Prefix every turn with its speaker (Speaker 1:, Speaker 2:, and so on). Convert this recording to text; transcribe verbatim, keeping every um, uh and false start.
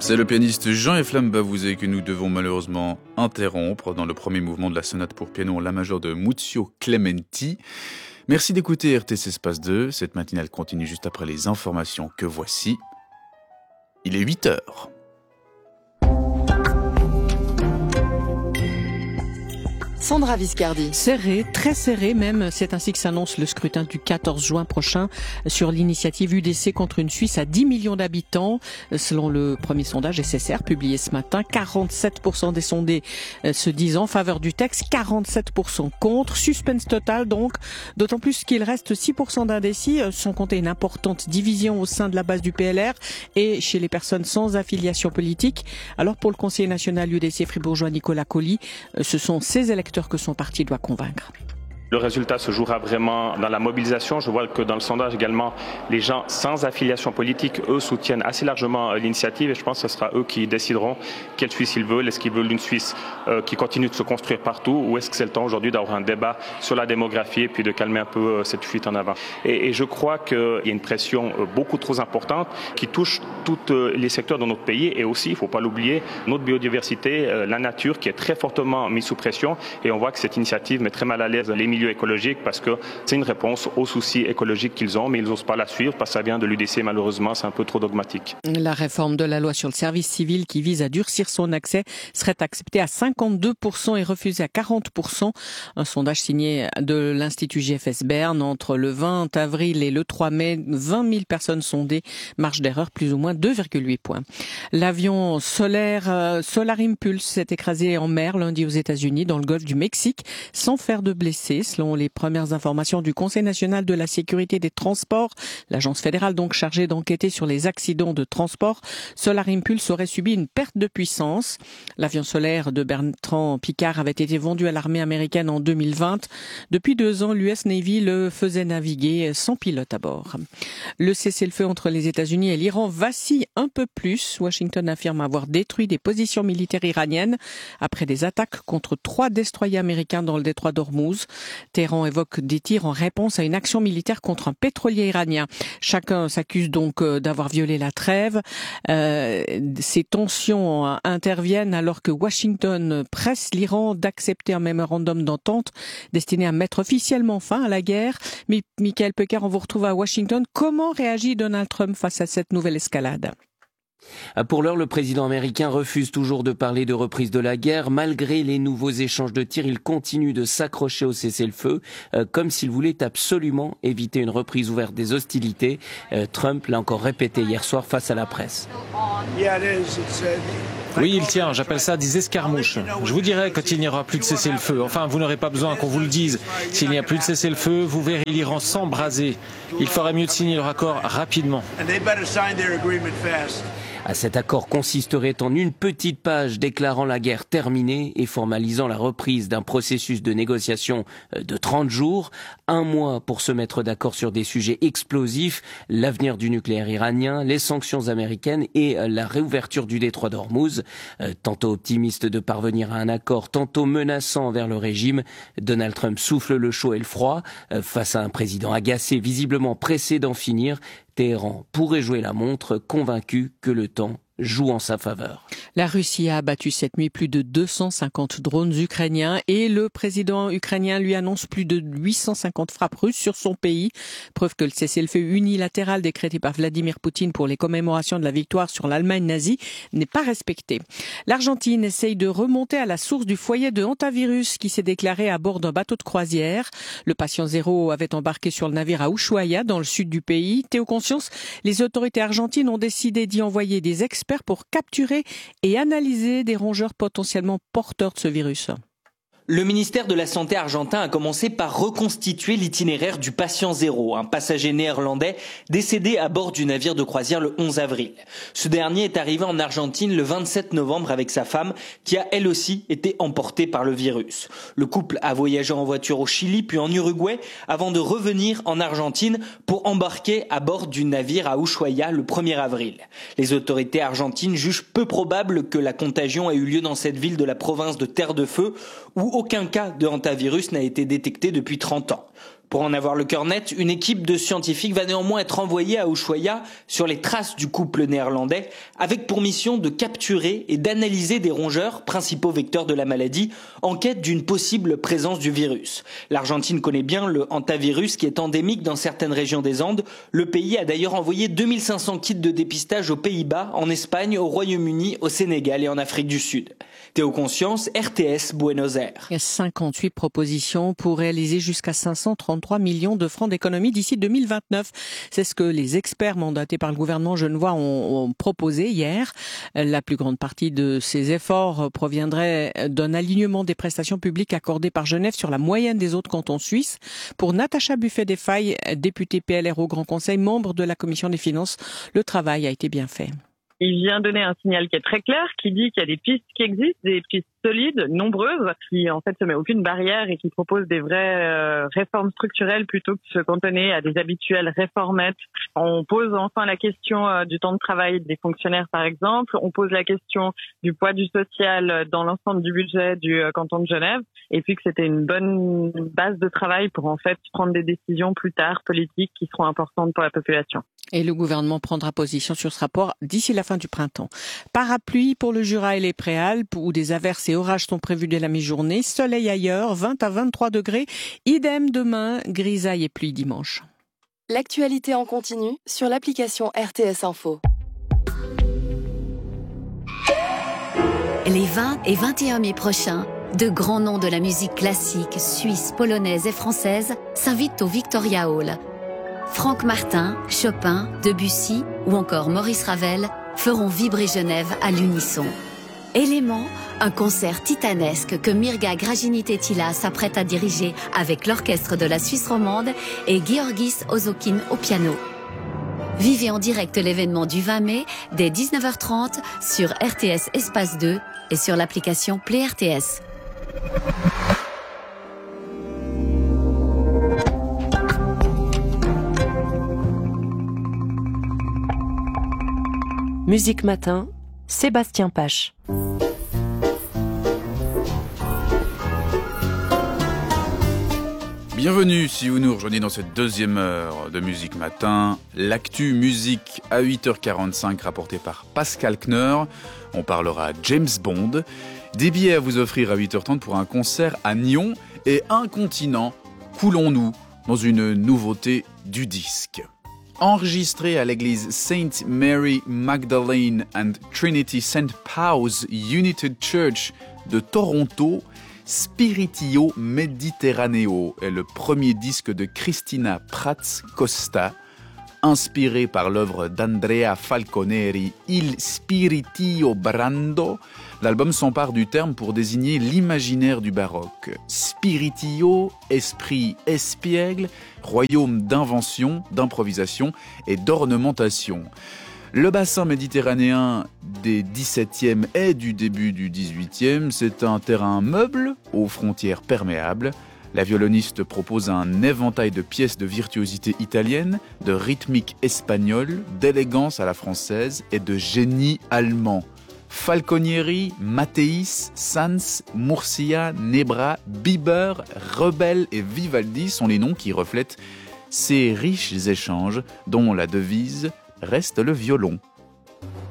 Speaker 1: C'est le pianiste Jean-Eflamme Bavouzet que nous devons malheureusement interrompre dans le premier mouvement de la sonate pour piano en la majeure de Muzio Clementi. Merci d'écouter R T C Espace deux. Cette matinale continue juste après les informations que voici. Il est huit heures.
Speaker 2: Sandra Viscardi.
Speaker 3: Serré, très serré même, c'est ainsi que s'annonce le scrutin du quatorze juin prochain sur l'initiative U D C contre une Suisse à dix millions d'habitants. Selon le premier sondage S S R publié ce matin, quarante-sept pour cent des sondés se disent en faveur du texte, quarante-sept pour cent contre. Suspense total donc, d'autant plus qu'il reste six pour cent d'indécis, sans compter une importante division au sein de la base du P L R et chez les personnes sans affiliation politique. Alors pour le conseiller national U D C fribourgeois Nicolas Colli, ce sont ces électeurs que son parti doit convaincre.
Speaker 4: Le résultat se jouera vraiment dans la mobilisation. Je vois que dans le sondage également, les gens sans affiliation politique, eux, soutiennent assez largement l'initiative et je pense que ce sera eux qui décideront quelle Suisse ils veulent. Est-ce qu'ils veulent une Suisse euh, qui continue de se construire partout ou est-ce que c'est le temps aujourd'hui d'avoir un débat sur la démographie et puis de calmer un peu euh, cette fuite en avant. Et, et je crois qu'il y a une pression euh, beaucoup trop importante qui touche tous euh, les secteurs de notre pays et aussi, il ne faut pas l'oublier, notre biodiversité, euh, la nature qui est très fortement mise sous pression et on voit que cette initiative met très mal à l'aise les milieux écologique parce que c'est une réponse aux soucis écologiques qu'ils ont, mais ils n'osent pas la suivre parce que ça vient de l'U D C, malheureusement, c'est un peu trop dogmatique.
Speaker 3: La réforme de la loi sur le service civil qui vise à durcir son accès serait acceptée à cinquante-deux pour cent et refusée à quarante pour cent. Un sondage signé de l'Institut G F S Berne entre le vingt avril et le trois mai, vingt mille personnes sondées, marge d'erreur plus ou moins deux virgule huit points. L'avion solaire euh, Solar Impulse s'est écrasé en mer lundi aux États-Unis dans le golfe du Mexique sans faire de blessés. Selon les premières informations du Conseil national de la sécurité des transports, l'agence fédérale donc chargée d'enquêter sur les accidents de transport, Solar Impulse aurait subi une perte de puissance. L'avion solaire de Bertrand Piccard avait été vendu à l'armée américaine en deux mille vingt. Depuis deux ans, l'U S Navy le faisait naviguer sans pilote à bord. Le cessez-le-feu entre les États-Unis et l'Iran vacille un peu plus. Washington affirme avoir détruit des positions militaires iraniennes après des attaques contre trois destroyers américains dans le détroit d'Ormuz. Téhéran évoque des tirs en réponse à une action militaire contre un pétrolier iranien. Chacun s'accuse donc d'avoir violé la trêve. Euh, ces tensions interviennent alors que Washington presse l'Iran d'accepter un mémorandum d'entente destiné à mettre officiellement fin à la guerre. Mais Michael Pecker, on vous retrouve à Washington. Comment réagit Donald Trump face à cette nouvelle escalade ?
Speaker 5: Pour l'heure, le président américain refuse toujours de parler de reprise de la guerre. Malgré les nouveaux échanges de tirs, il continue de s'accrocher au cessez-le-feu, euh, comme s'il voulait absolument éviter une reprise ouverte des hostilités. Euh, Trump l'a encore répété hier soir face à la presse.
Speaker 6: Oui, il tient, j'appelle ça des escarmouches. Je vous dirai quand il n'y aura plus de cessez-le-feu. Enfin, vous n'aurez pas besoin qu'on vous le dise. S'il n'y a plus de cessez-le-feu, vous verrez l'Iran s'embraser. Il ferait mieux de signer le raccord rapidement.
Speaker 5: Cet accord consisterait en une petite page déclarant la guerre terminée et formalisant la reprise d'un processus de négociation de trente jours, un mois pour se mettre d'accord sur des sujets explosifs, l'avenir du nucléaire iranien, les sanctions américaines et la réouverture du détroit d'Ormuz. Tantôt optimiste de parvenir à un accord, tantôt menaçant envers le régime, Donald Trump souffle le chaud et le froid. Face à un président agacé, visiblement pressé d'en finir, Téhéran pourrait jouer la montre, convaincu que le temps joue en sa faveur.
Speaker 3: La Russie a abattu cette nuit plus de deux cent cinquante drones ukrainiens et le président ukrainien lui annonce plus de huit cent cinquante frappes russes sur son pays. Preuve que le cessez-le-feu unilatéral décrété par Vladimir Poutine pour les commémorations de la victoire sur l'Allemagne nazie n'est pas respecté. L'Argentine essaye de remonter à la source du foyer de hantavirus qui s'est déclaré à bord d'un bateau de croisière. Le patient zéro avait embarqué sur le navire à Ushuaia dans le sud du pays. Théo Conscience, les autorités argentines ont décidé d'y envoyer des experts pour capturer et analyser des rongeurs potentiellement porteurs de ce virus.
Speaker 7: Le ministère de la Santé argentin a commencé par reconstituer l'itinéraire du patient zéro, un passager néerlandais décédé à bord du navire de croisière le onze avril. Ce dernier est arrivé en Argentine le vingt-sept novembre avec sa femme qui a elle aussi été emportée par le virus. Le couple a voyagé en voiture au Chili puis en Uruguay avant de revenir en Argentine pour embarquer à bord du navire à Ushuaia le premier avril. Les autorités argentines jugent peu probable que la contagion ait eu lieu dans cette ville de la province de Terre de Feu où aucun cas de hantavirus n'a été détecté depuis trente ans. Pour en avoir le cœur net, une équipe de scientifiques va néanmoins être envoyée à Ushuaïa sur les traces du couple néerlandais, avec pour mission de capturer et d'analyser des rongeurs, principaux vecteurs de la maladie, en quête d'une possible présence du virus. L'Argentine connaît bien le hantavirus qui est endémique dans certaines régions des Andes. Le pays a d'ailleurs envoyé deux mille cinq cents kits de dépistage aux Pays-Bas, en Espagne, au Royaume-Uni, au Sénégal et en Afrique du Sud. Théo Conscience, R T S, Buenos Aires.
Speaker 3: cinquante-huit propositions pour réaliser jusqu'à cinq cent trente-trois millions de francs d'économie d'ici deux mille vingt-neuf. C'est ce que les experts mandatés par le gouvernement genevois ont, ont proposé hier. La plus grande partie de ces efforts proviendrait d'un alignement des prestations publiques accordées par Genève sur la moyenne des autres cantons suisses. Pour Natacha Buffet-Desfailles, députée P L R au Grand Conseil, membre de la Commission des finances, le travail a été bien fait.
Speaker 8: Il vient donner un signal qui est très clair, qui dit qu'il y a des pistes qui existent, des pistes solides, nombreuses, qui en fait se met aucune barrière et qui proposent des vraies euh, réformes structurelles plutôt que de se cantonner à des habituelles réformettes. On pose enfin la question euh, du temps de travail des fonctionnaires par exemple, on pose la question du poids du social dans l'ensemble du budget du euh, canton de Genève, et puis que c'était une bonne base de travail pour en fait prendre des décisions plus tard politiques qui seront importantes pour la population.
Speaker 3: Et le gouvernement prendra position sur ce rapport d'ici la fin du printemps. Parapluie pour le Jura et les Préalpes, où des averses et orages sont prévus dès la mi-journée. Soleil ailleurs, vingt à vingt-trois degrés. Idem demain, grisaille et pluie dimanche.
Speaker 2: L'actualité en continu sur l'application R T S Info.
Speaker 9: Les vingt et vingt et un mai prochains, de grands noms de la musique classique, suisse, polonaise et française s'invitent au Victoria Hall. Franck Martin, Chopin, Debussy ou encore Maurice Ravel feront vibrer Genève à l'unisson. Élément, un concert titanesque que Mirga Gragini-Tettila s'apprête à diriger avec l'orchestre de la Suisse romande et Georgis Ozokin au piano. Vivez en direct l'événement du vingt mai dès dix-neuf heures trente sur R T S Espace deux et sur l'application Play R T S.
Speaker 10: Musique Matin, Sébastien Pache.
Speaker 1: Bienvenue si vous nous rejoignez dans cette deuxième heure de Musique Matin. L'actu musique à huit heures quarante-cinq rapportée par Pascal Kneur. On parlera James Bond. Des billets à vous offrir à huit heures trente pour un concert à Nyon et un continent. Coulons-nous dans une nouveauté du disque. Enregistré à l'église Saint Mary Magdalene and Trinity Saint Paul's United Church de Toronto, Spiritio Mediterraneo est le premier disque de Cristina Prats Costa, inspiré par l'œuvre d'Andrea Falconeri, Il Spiritio Brando. L'album s'empare du terme pour désigner l'imaginaire du baroque. Spiritio, esprit espiègle, royaume d'invention, d'improvisation et d'ornementation. Le bassin méditerranéen des dix-septième et du début du dix-huitième, c'est un terrain meuble aux frontières perméables. La violoniste propose un éventail de pièces de virtuosité italienne, de rythmique espagnole, d'élégance à la française et de génie allemand. Falconieri, Matteis, Sanz, Murcia, Nebra, Bieber, Rebel et Vivaldi sont les noms qui reflètent ces riches échanges dont la devise reste le violon.